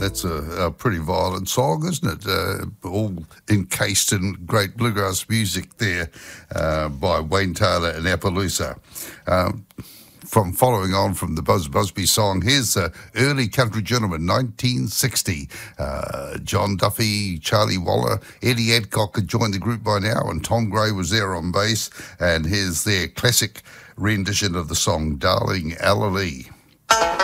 That's a pretty violent song, isn't it? All encased in great bluegrass music there by Wayne Taylor and Appaloosa. From following on from the Buzz Busby song, here's Early Country Gentleman, 1960. John Duffy, Charlie Waller, Eddie Adcock had joined the group by now, and Tom Gray was there on bass. And here's their classic rendition of the song, Darling Alilee.